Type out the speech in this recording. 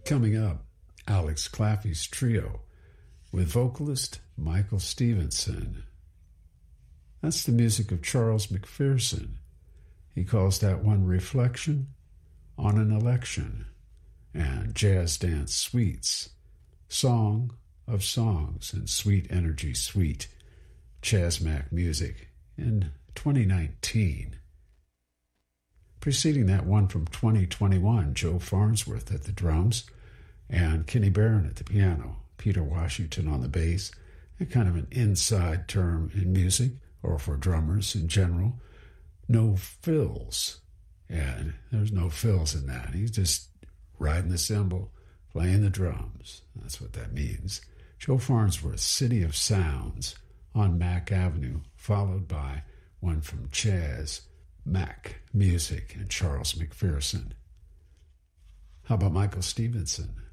Coming up, Alex Claffey's trio with vocalist Michael Stevenson. That's the music of Charles McPherson. He calls that one Reflection on an Election, and Jazz Dance Suites, Song of Songs and Sweet Energy Suite, Chasmac Music in 2019. Preceding that one from 2021, Joe Farnsworth at the drums and Kenny Barron at the piano, Peter Washington on the bass, and kind of an inside term in music, or for drummers in general, no fills. And there's no fills in that. He's just riding the cymbal, playing the drums. That's what that means. Joe Farnsworth, City of Sounds on Mack Avenue, followed by one from Chas, Mac Music, and Charles McPherson. How about Michael Stevenson?